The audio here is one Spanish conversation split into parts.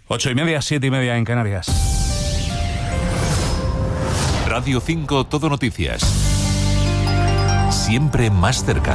8:30, 7:30 en Canarias. Radio 5 Todo Noticias. Siempre más cerca.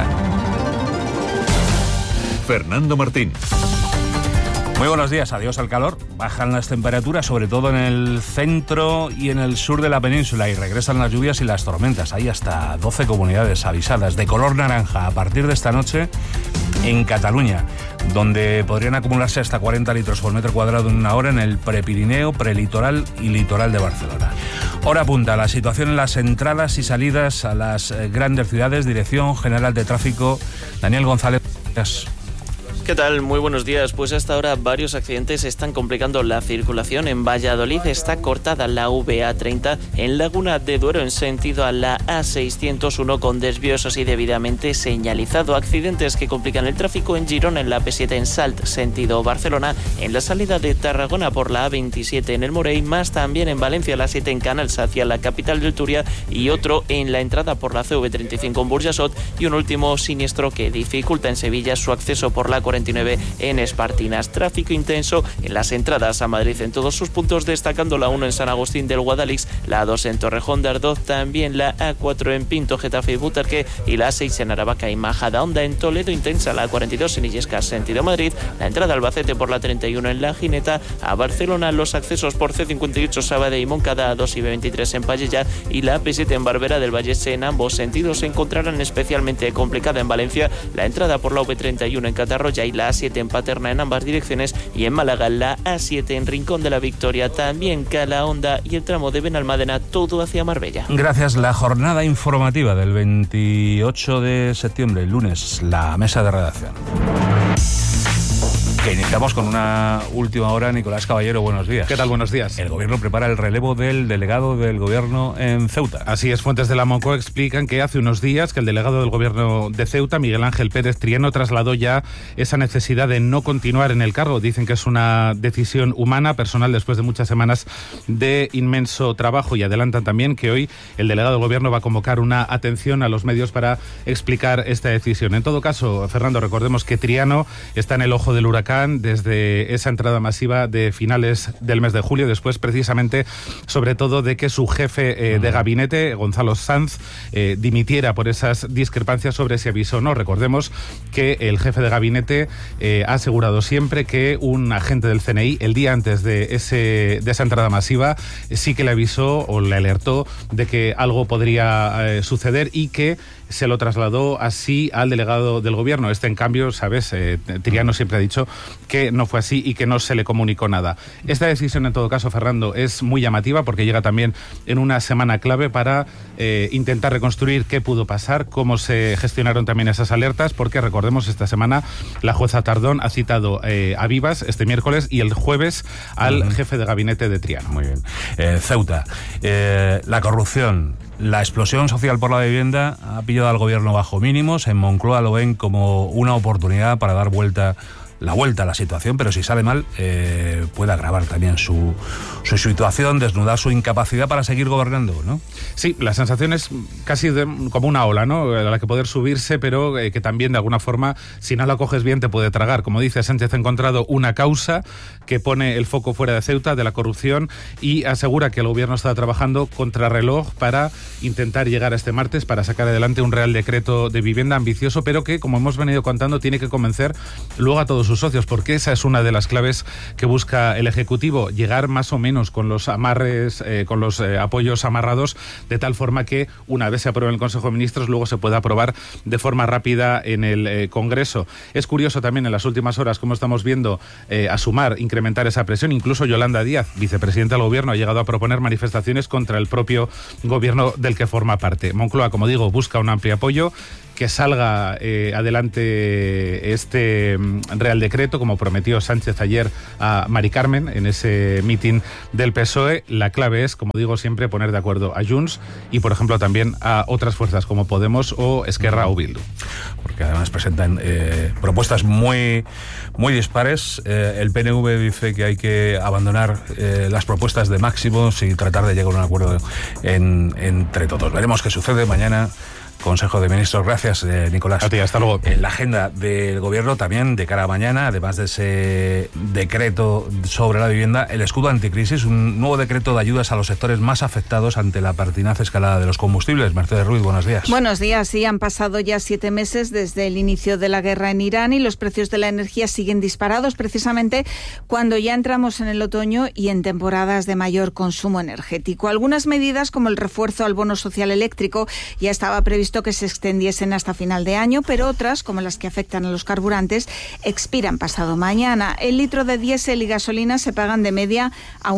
Fernando Martín. Muy buenos días, adiós al calor. Bajan las temperaturas, sobre todo en el centro y en el sur de la península, y regresan las lluvias y las tormentas. Hay hasta 12 comunidades avisadas de color naranja a partir de esta noche en Cataluña, donde podrían acumularse hasta 40 litros por metro cuadrado en una hora en el Prepirineo, prelitoral y litoral de Barcelona. Hora punta, la situación en las entradas y salidas a las grandes ciudades. Dirección General de Tráfico, Daniel González. ¿Qué tal? Muy buenos días. Pues hasta ahora varios accidentes están complicando la circulación. En Valladolid está cortada la VA30, en Laguna de Duero en sentido a la A601 con desvíos así debidamente señalizado. Accidentes que complican el tráfico en Girona en la P7 en Salt sentido Barcelona, en la salida de Tarragona por la A27 en el Morell, más también en Valencia la 7 en Canals hacia la capital del Túria, y otro en la entrada por la CV35 en Burjasot, y un último siniestro que dificulta en Sevilla su acceso por la 49 en Espartinas. Tráfico intenso en las entradas a Madrid en todos sus puntos, destacando la 1 en San Agustín del Guadalix, la 2 en Torrejón de Ardoz, también la A4 en Pinto, Getafe y Butarque, y la 6 en Aravaca y Majadahonda. En Toledo intensa la 42 en Illescas sentido Madrid, la entrada a Albacete por la 31 en La Gineta, a Barcelona los accesos por C58 Sabadell y Moncada, A2 y B23 en Pallejà, y la P7 en Barbera del Vallese. En ambos sentidos se encontrarán especialmente complicada en Valencia la entrada por la V31 en Catarroya y la A7 en Paterna en ambas direcciones, y en Málaga la A7 en Rincón de la Victoria, también Calahonda y el tramo de Benalmádena, todo hacia Marbella. Gracias. La jornada informativa del 28 de septiembre, lunes, la mesa de redacción. Que iniciamos con una última hora. Nicolás Caballero, buenos días. ¿Qué tal? Buenos días. El gobierno prepara el relevo del delegado del gobierno en Ceuta. Así es, fuentes de la Moncloa explican que hace unos días que el delegado del gobierno de Ceuta, Miguel Ángel Pérez Triano, trasladó ya esa necesidad de no continuar en el cargo. Dicen que es una decisión humana, personal, después de muchas semanas de inmenso trabajo, y adelantan también que hoy el delegado del gobierno va a convocar una atención a los medios para explicar esta decisión. En todo caso, Fernando, recordemos que Triano está en el ojo del huracán desde esa entrada masiva de finales del mes de julio, después precisamente, sobre todo, de que su jefe de gabinete, Gonzalo Sanz, dimitiera por esas discrepancias sobre si avisó o no. Recordemos que el jefe de gabinete ha asegurado siempre que un agente del CNI, el día antes de esa entrada masiva, sí que le avisó o le alertó de que algo podría suceder, y que se lo trasladó así al delegado del gobierno. En cambio, sabes, Triano siempre ha dicho que no fue así y que no se le comunicó nada. Esta decisión, en todo caso, Fernando, es muy llamativa porque llega también en una semana clave para intentar reconstruir qué pudo pasar, cómo se gestionaron también esas alertas, porque recordemos, esta semana la jueza Tardón ha citado a vivas este miércoles y el jueves al jefe de gabinete de Triano. Muy bien. Ceuta, la corrupción, la explosión social por la vivienda ha pillado al gobierno bajo mínimos. En Moncloa lo ven como una oportunidad para dar la vuelta a la situación, pero si sale mal puede agravar también su situación, desnudar su incapacidad para seguir gobernando, ¿no? Sí, la sensación es casi como una ola, ¿no?, a la que poder subirse, pero que también de alguna forma, si no la coges bien, te puede tragar. Como dice Sánchez, ha encontrado una causa que pone el foco fuera de Ceuta, de la corrupción, y asegura que el gobierno está trabajando contrarreloj para intentar llegar a este martes, para sacar adelante un Real Decreto de vivienda ambicioso, pero que, como hemos venido contando, tiene que convencer luego a todos sus socios, porque esa es una de las claves que busca el Ejecutivo, llegar más o menos con los amarres, con los apoyos amarrados, de tal forma que una vez se apruebe en el Consejo de Ministros, luego se pueda aprobar de forma rápida en el Congreso. Es curioso también en las últimas horas cómo estamos viendo a Sumar incrementar esa presión. Incluso Yolanda Díaz, vicepresidenta del Gobierno, ha llegado a proponer manifestaciones contra el propio Gobierno del que forma parte. Moncloa, como digo, busca un amplio apoyo, que salga adelante este Real Decreto, como prometió Sánchez ayer a Mari Carmen en ese mitin del PSOE. La clave es, como digo siempre, poner de acuerdo a Junts y, por ejemplo, también a otras fuerzas como Podemos o Esquerra o Bildu. Porque además presentan propuestas muy, muy dispares. El PNV dice que hay que abandonar las propuestas de máximos y tratar de llegar a un acuerdo entre todos. Veremos qué sucede mañana. Consejo de Ministros. Gracias, Nicolás. A ti, hasta luego. En la agenda del Gobierno también, de cara a mañana, además de ese decreto sobre la vivienda, el escudo anticrisis, un nuevo decreto de ayudas a los sectores más afectados ante la pertinaz escalada de los combustibles. Mercedes Ruiz, buenos días. Buenos días. Sí, han pasado ya 7 meses desde el inicio de la guerra en Irán y los precios de la energía siguen disparados, precisamente cuando ya entramos en el otoño y en temporadas de mayor consumo energético. Algunas medidas, como el refuerzo al bono social eléctrico, ya estaba previsto que se extendiesen hasta final de año, pero otras, como las que afectan a los carburantes, expiran pasado mañana. El litro de diésel y gasolina se pagan de media a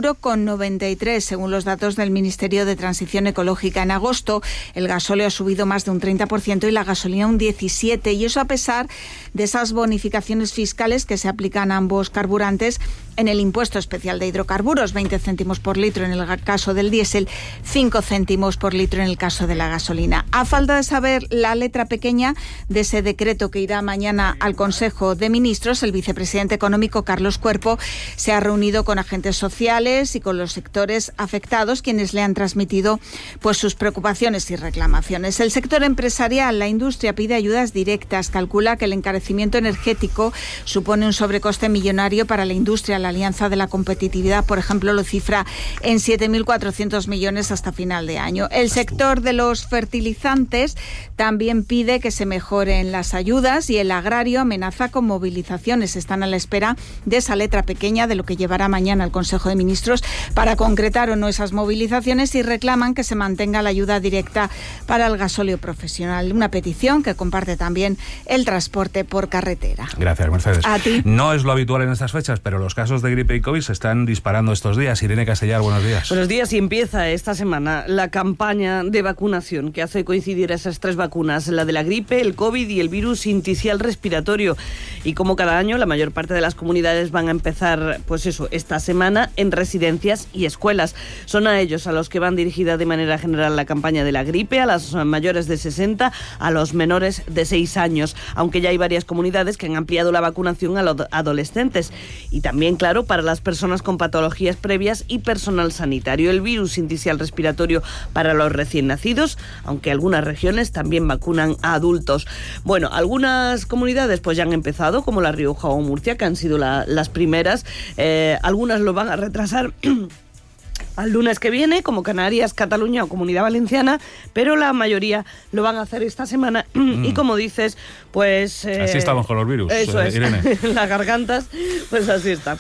€1,93, según los datos del Ministerio de Transición Ecológica. En agosto, el gasóleo ha subido más de un 30% y la gasolina un 17%, y eso a pesar de esas bonificaciones fiscales que se aplican a ambos carburantes en el impuesto especial de hidrocarburos, 20 céntimos por litro en el caso del diésel, 5 céntimos por litro en el caso de la gasolina. A falta de saber la letra pequeña de ese decreto que irá mañana al Consejo de Ministros, el vicepresidente económico Carlos Cuerpo se ha reunido con agentes sociales y con los sectores afectados, quienes le han transmitido pues sus preocupaciones y reclamaciones. El sector empresarial, la industria, pide ayudas directas. Calcula que el encarecimiento energético supone un sobrecoste millonario para la industria. La Alianza de la Competitividad, por ejemplo, lo cifra en 7.400 millones hasta final de año. El sector de los fertilizantes también pide que se mejoren las ayudas y el agrario amenaza con movilizaciones. Están a la espera de esa letra pequeña de lo que llevará mañana el Consejo de Ministros para concretar o no esas movilizaciones, y reclaman que se mantenga la ayuda directa para el gasóleo profesional. Una petición que comparte también el transporte por carretera. Gracias, Mercedes. A ti. No es lo habitual en estas fechas, pero los casos de gripe y COVID se están disparando estos días. Irene Castellar, buenos días. Buenos días, y empieza esta semana la campaña de vacunación que hace coincidir esas 3 vacunas, la de la gripe, el COVID y el virus sincicial respiratorio. Y como cada año, la mayor parte de las comunidades van a empezar, pues eso, esta semana en residencias y escuelas. Son a ellos a los que van dirigida de manera general la campaña de la gripe, a las mayores de 60, a los menores de 6 años, aunque ya hay varias comunidades que han ampliado la vacunación a los adolescentes. Y también, claro, para las personas con patologías previas y personal sanitario. El virus sincicial respiratorio para los recién nacidos, aunque algunas regiones también vacunan a adultos. Bueno, algunas comunidades pues ya han empezado, como La Rioja o Murcia, que han sido las primeras. Algunas lo van a retrasar al lunes que viene, como Canarias, Cataluña o Comunidad Valenciana, pero la mayoría lo van a hacer esta semana. Y como dices, pues... así estamos con los virus, eso es, Irene. Las gargantas, pues así está.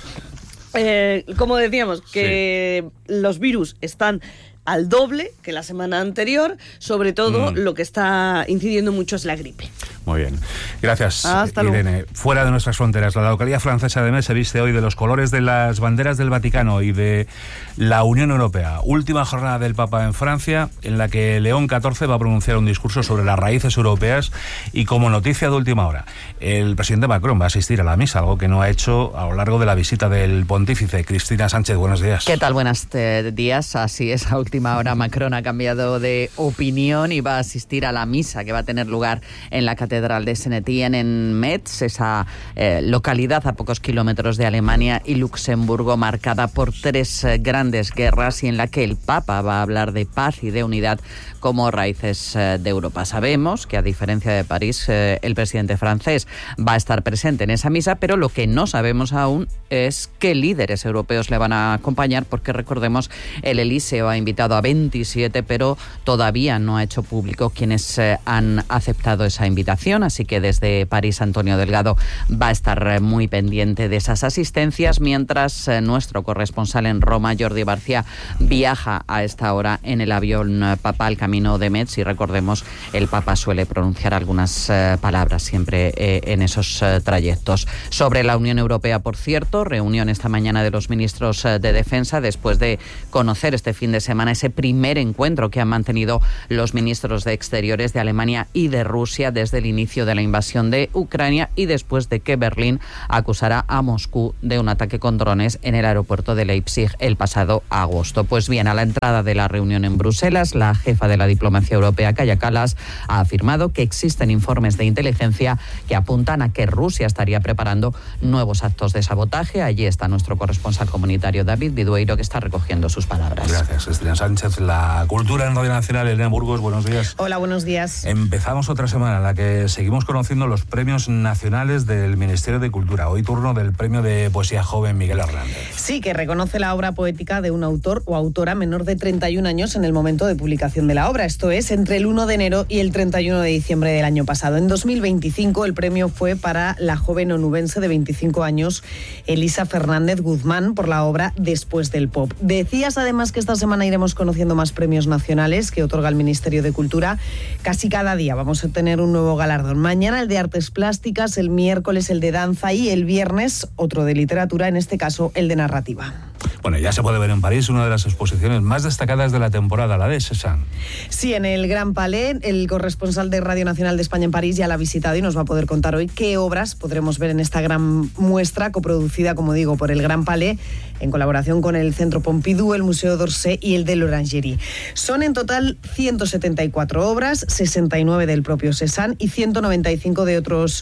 Como decíamos, que los virus están al doble que la semana anterior. Sobre todo, lo que está incidiendo mucho es la gripe. Muy bien. Gracias, Hasta Irene. luego. Fuera de nuestras fronteras, la localidad francesa de Metz se viste hoy de los colores de las banderas del Vaticano y de la Unión Europea. Última jornada del Papa en Francia, en la que León XIV va a pronunciar un discurso sobre las raíces europeas, y como noticia de última hora, el presidente Macron va a asistir a la misa, algo que no ha hecho a lo largo de la visita del pontífice. Cristina Sánchez, buenos días. ¿Qué tal? Buenos días. Así es, a última hora Macron ha cambiado de opinión y va a asistir a la misa que va a tener lugar en la Catedral de Saint-Étienne en Metz, esa localidad a pocos kilómetros de Alemania y Luxemburgo, marcada por 3 grandes guerras, y en la que el Papa va a hablar de paz y de unidad como raíces de Europa. Sabemos que, a diferencia de París, el presidente francés va a estar presente en esa misa, pero lo que no sabemos aún es qué líderes europeos le van a acompañar, porque recordemos, el Elíseo ha invitado a 27, pero todavía no ha hecho público quienes han aceptado esa invitación, así que desde París Antonio Delgado va a estar muy pendiente de esas asistencias, mientras nuestro corresponsal en Roma, Jordi Barcia, viaja a esta hora en el avión papal camino de Metz, y recordemos, el Papa suele pronunciar algunas palabras siempre en esos trayectos. Sobre la Unión Europea, por cierto, reunión esta mañana de los ministros de Defensa, después de conocer este fin de semana ese primer encuentro que han mantenido los ministros de Exteriores de Alemania y de Rusia desde el inicio de la invasión de Ucrania, y después de que Berlín acusara a Moscú de un ataque con drones en el aeropuerto de Leipzig el pasado agosto. Pues bien, a la entrada de la reunión en Bruselas, la jefa de la diplomacia europea, Kaja Kallas, ha afirmado que existen informes de inteligencia que apuntan a que Rusia estaría preparando nuevos actos de sabotaje. Allí está nuestro corresponsal comunitario, David Bidueiro, que está recogiendo sus palabras. Gracias, Cristina Sánchez. Sánchez. La cultura en Radio Nacional, Elena Burgos, buenos días. Hola, buenos días. Empezamos otra semana en la que seguimos conociendo los premios nacionales del Ministerio de Cultura. Hoy turno del premio de poesía joven Miguel Hernández. Sí, que reconoce la obra poética de un autor o autora menor de 31 años en el momento de publicación de la obra. Esto es, entre el 1 de enero y el 31 de diciembre del año pasado. En 2025 el premio fue para la joven onubense de 25 años, Elisa Fernández Guzmán, por la obra Después del Pop. Decías además que esta semana iremos conociendo más premios nacionales que otorga el Ministerio de Cultura. Casi cada día vamos a tener un nuevo galardón. Mañana el de Artes Plásticas, el miércoles el de Danza y el viernes otro de Literatura, en este caso el de Narrativa. Bueno, ya se puede ver en París una de las exposiciones más destacadas de la temporada, la de Cézanne. Sí, en el Gran Palais, el corresponsal de Radio Nacional de España en París ya la ha visitado y nos va a poder contar hoy qué obras podremos ver en esta gran muestra coproducida, como digo, por el Gran Palais, en colaboración con el Centro Pompidou, el Museo d'Orsay y el de l'Orangerie. Son en total 174 obras, 69 del propio Cézanne y 195 de otros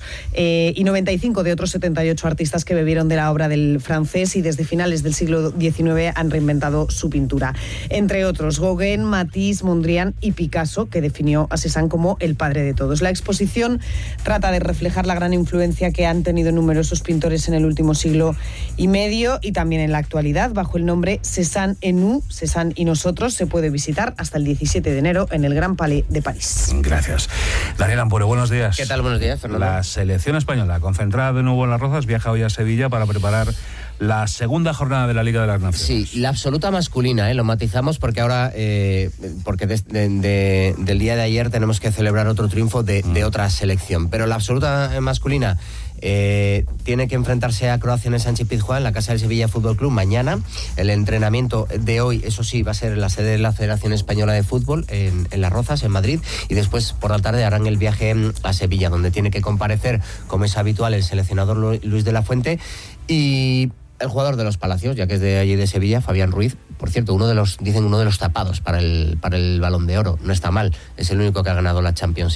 78 artistas que bebieron de la obra del francés y desde finales del siglo XIX han reinventado su pintura. Entre otros, Gauguin, Matisse, Mondrian y Picasso, que definió a Cézanne como el padre de todos. La exposición trata de reflejar la gran influencia que han tenido numerosos pintores en el último siglo y medio y también en la actualidad. Bajo el nombre Cézanne et nous, Cézanne y nosotros, se puede visitar hasta el 17 de enero en el Gran Palais de París. Gracias. Daniel Ampuero, buenos días. ¿Qué tal? Buenos días, Fernando. La selección española, concentrada de nuevo en Las Rozas, viaja hoy a Sevilla para preparar la segunda jornada de la Liga de las Naciones. Sí, la absoluta masculina, lo matizamos porque ahora, porque del día de ayer tenemos que celebrar otro triunfo de otra selección, pero la absoluta masculina tiene que enfrentarse a Croacia en el Sánchez-Pizjuán, en la casa del Sevilla Fútbol Club, mañana. El entrenamiento de hoy, eso sí, va a ser en la sede de la Federación Española de Fútbol, en Las Rozas, en Madrid, y después por la tarde harán el viaje a Sevilla, donde tiene que comparecer, como es habitual, el seleccionador Luis de la Fuente y el jugador de los Palacios, ya que es de allí de Sevilla, Fabián Ruiz. Por cierto, uno de los tapados para el Balón de Oro. No está mal, es el único que ha ganado la Champions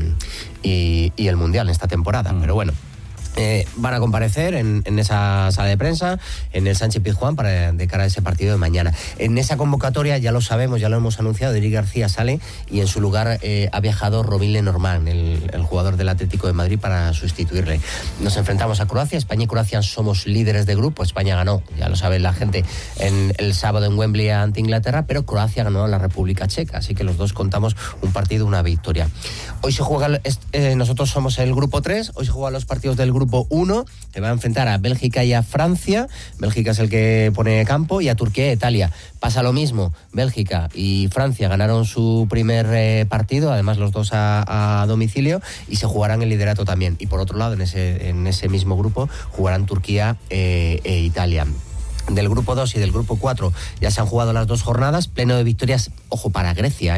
y el Mundial en esta temporada, pero bueno. Van a comparecer en esa sala de prensa en el Sánchez-Pizjuán de cara a ese partido de mañana. En esa convocatoria, ya lo sabemos, ya lo hemos anunciado, Eric García sale y en su lugar ha viajado Robin Lenormand, el jugador del Atlético de Madrid, para sustituirle. Nos enfrentamos a Croacia. España y Croacia somos líderes de grupo. España ganó, ya lo sabe la gente, el sábado en Wembley ante Inglaterra, pero Croacia ganó a la República Checa, así que los dos contamos un partido, una victoria. Hoy se juega, nosotros somos el grupo 3, hoy se juegan los partidos del grupo 1, que va a enfrentar a Bélgica y a Francia. Bélgica es el que pone campo, y a Turquía e Italia. Pasa lo mismo, Bélgica y Francia ganaron su primer partido, además los dos a domicilio, y se jugarán el liderato también. Y por otro lado, en ese mismo grupo jugarán Turquía e Italia. Del grupo 2 y del grupo 4 ya se han jugado las dos jornadas, pleno de victorias, ojo, para Grecia,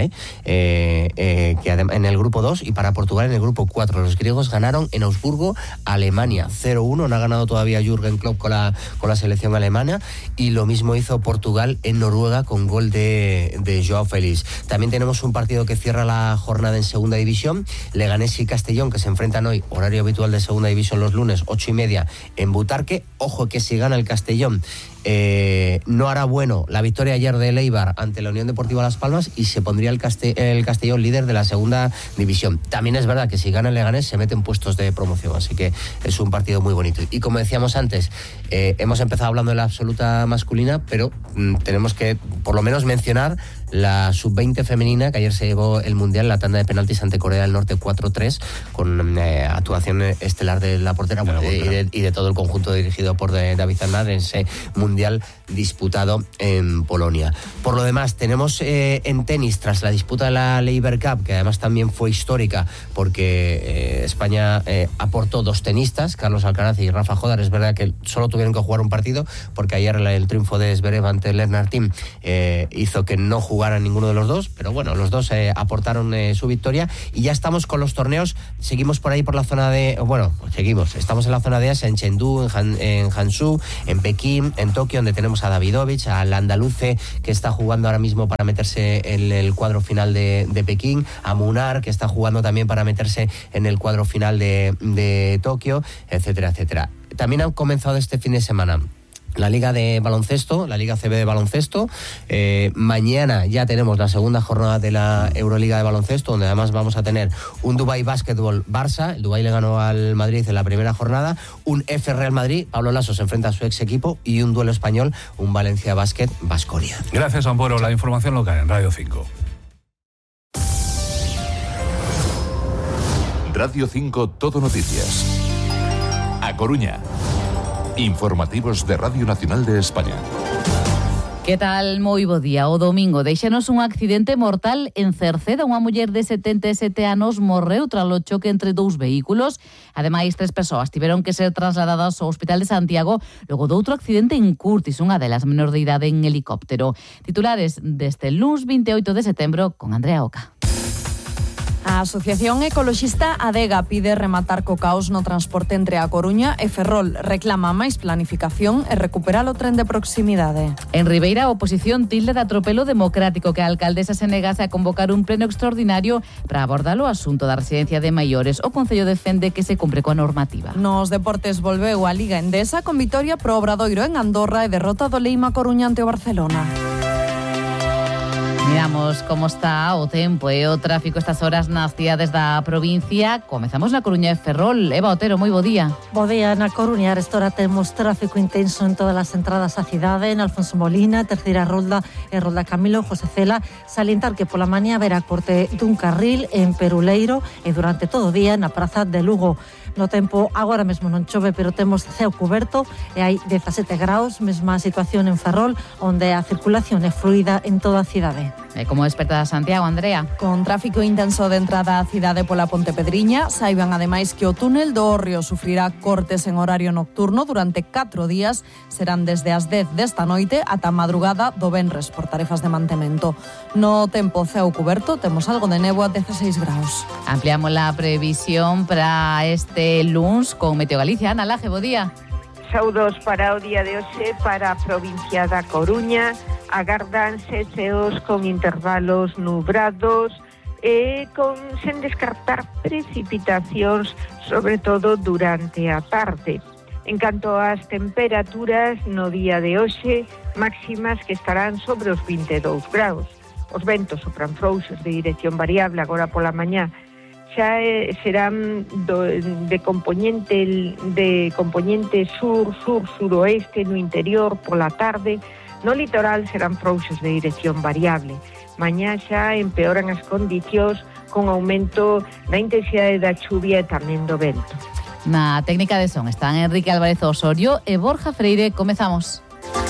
que en el grupo 2, y para Portugal en el grupo 4. Los griegos ganaron en Augsburgo a Alemania 0-1, no ha ganado todavía Jürgen Klopp con la selección alemana, y lo mismo hizo Portugal en Noruega con gol de Joao Félix. También tenemos un partido que cierra la jornada en segunda división, Leganés y Castellón, que se enfrentan hoy, horario habitual de segunda división los lunes, 8:30 en Butarque. Ojo que si gana el Castellón, no hará bueno la victoria ayer de Eibar ante la Unión Deportiva Las Palmas, y se pondría el Castellón líder de la segunda división. También es verdad que si gana el Leganés se mete en puestos de promoción, así que es un partido muy bonito. Y como decíamos antes, hemos empezado hablando de la absoluta masculina, pero tenemos que por lo menos mencionar la sub-20 femenina, que ayer se llevó el Mundial en la tanda de penaltis ante Corea del Norte 4-3, con actuación estelar de la portera, y de todo el conjunto dirigido por David Arnaz en ese Mundial disputado en Polonia. Por lo demás, tenemos en tenis, tras la disputa de la Laver Cup, que además también fue histórica porque España aportó dos tenistas, Carlos Alcaraz y Rafa Jodar. Es verdad que solo tuvieron que jugar un partido porque ayer el triunfo de Zverev ante Lennart Tim hizo que no jugaran ninguno de los dos, pero bueno, los dos aportaron su victoria, y ya estamos con los torneos. Seguimos por ahí por la zona de... estamos en la zona de Asia, en Chengdu, en Hangzhou, en Pekín, en Tokio, donde tenemos a Davidovich, al andaluce, que está jugando ahora mismo para meterse en el cuadro final de Pekín, a Munar, que está jugando también para meterse en el cuadro final de Tokio, etcétera, etcétera. También han comenzado este fin de semana la Liga de Baloncesto, la Liga CB de Baloncesto. Mañana ya tenemos la segunda jornada de la Euroliga de Baloncesto, donde además vamos a tener un Dubái Basketball Barça. El Dubái le ganó al Madrid en la primera jornada. Un F Real Madrid, Pablo Lasso se enfrenta a su ex equipo, y un duelo español, un Valencia Basket Baskonia. Gracias, Ampuero. La información local en Radio 5. Radio 5 Todo Noticias. A Coruña. Informativos de Radio Nacional de España. Que tal? Moi bo día. O domingo deixanos un accidente mortal en Cerceda. Unha muller de 77 anos morreu tras o choque entre dous vehículos. Ademais, 3 persoas tiveron que ser trasladadas ao Hospital de Santiago logo de outro accidente en Curtis, unha delas menor de idade en helicóptero. Titulares deste luns 28 de setembro con Andrea Oca. A Asociación Ecoloxista Adega pide rematar co caos no transporte entre A Coruña e Ferrol. Reclama máis planificación e recuperar o tren de proximidade. En Ribeira, a oposición tilde de atropelo democrático que a alcaldesa se negase a convocar un pleno extraordinario para abordar o asunto da residencia de maiores. O Concello defende que se cumpre coa normativa. Nos deportes volveu a Liga Endesa con vitoria pro Obradoiro en Andorra e derrota do Leima Coruña ante o Barcelona. Miramos como está o tempo e o tráfico estas horas nas cidades da provincia. Comezamos na Coruña e Ferrol. Eva Otero, moi bo día. Bo día, na Coruña. Esta hora temos tráfico intenso en todas as entradas á cidade, en Alfonso Molina, Terceira Rolda e Rolda Camilo José Cela. Salientar que pola mañá haberá corte dun carril en Peruleiro e durante todo o día na Praza de Lugo. No tempo, agora mesmo non chove, pero temos ceo cuberto e hai 17 graus, mesma situación en Ferrol, onde a circulación é fluida en toda a cidade. E como desperta Santiago, Andrea? Con tráfico intenso de entrada á cidade pola Ponte Pedriña, saiban ademais que o túnel do Hórreo sufrirá cortes en horario nocturno durante 4 días, serán desde as 10 desta noite ata a madrugada do venres por tarefas de mantemento. No tempo ceo cuberto, temos algo de néboa, 16 graus. Ampliamos la previsión para este luns con Meteo Galicia. Ana Laje, bo día. Saudos para o día de hoxe para a provincia da Coruña. Agárdanse ceos con intervalos nubrados e sen descartar precipitacións, sobre todo durante a tarde. En canto ás temperaturas, no día de hoxe, máximas que estarán sobre os 22 graus. Os ventos sopran frouxos de dirección variable agora pola mañá. Xa serán de componente sur-suroeste no interior pola tarde. No litoral serán frouxos de dirección variable. Mañá xa empeoran as condicións con aumento da intensidade da chuvia e tamén do vento. Na técnica de son están Enrique Álvarez Osorio e Borja Freire. Comezamos.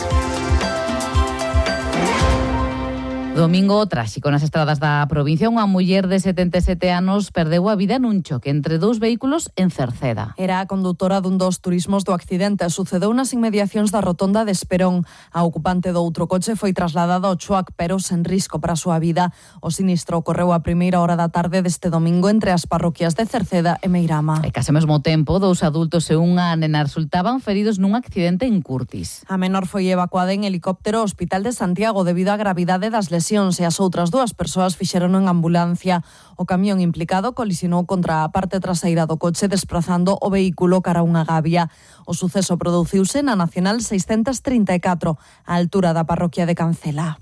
Domingo tráxico nas estradas da provincia. Unha muller de 77 anos perdeu a vida nun choque entre dous vehículos en Cerceda. Era a condutora dun dos turismos do accidente. Sucedeu nas inmediacións da rotonda de Esperón. A ocupante do outro coche foi trasladada ao choac, pero sen risco para a súa vida. O sinistro ocorreu a primeira hora da tarde deste domingo entre as parroquias de Cerceda e Meirama. E case mesmo tempo, 2 adultos e unha nena resultaban feridos nun accidente en Curtis. A menor foi evacuada en helicóptero ao Hospital de Santiago debido á gravidade das lesiones e as outras 2 persoas fixeron en ambulancia. O camión implicado colisionou contra a parte traseira do coche desprazando o vehículo cara a unha gavia. O suceso produciuse na Nacional 634, á altura da parroquia de Cancela.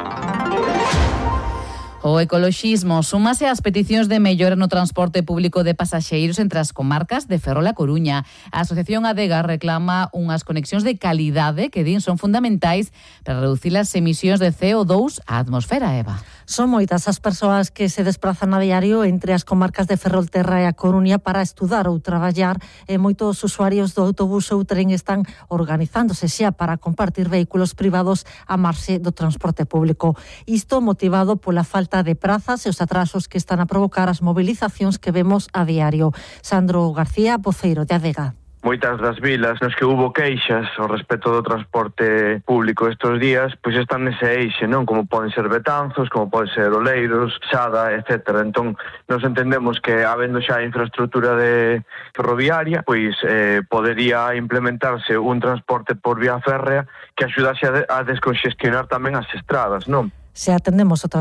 O ecoloxismo súmase ás peticións de mellora no transporte público de pasaxeiros entre as comarcas de Ferrol e Coruña. A Asociación Adega reclama unhas conexións de calidade que din son fundamentais para reducir as emisións de CO2 á atmosfera, Eva. Son moitas as persoas que se desplazan a diario entre as comarcas de Ferrolterra e a Coruña para estudar ou traballar, e moitos usuarios do autobús ou tren están organizándose xa para compartir vehículos privados a marxe do transporte público. Isto motivado pola falta de prazas e os atrasos que están a provocar as movilizacións que vemos a diario. Sandro García, voceiro de Adega. Moitas das vilas nos que hubo queixas ao respecto do transporte público estes días, pois están nese eixe, non? Como poden ser Betanzos, como poden ser Oleiros, Sada, etc. Entón, nos entendemos que, habendo xa infraestructura de ferroviaria, pois podería implementarse un transporte por vía férrea que axudase a desconxestionar tamén as estradas, non? Se atendemos o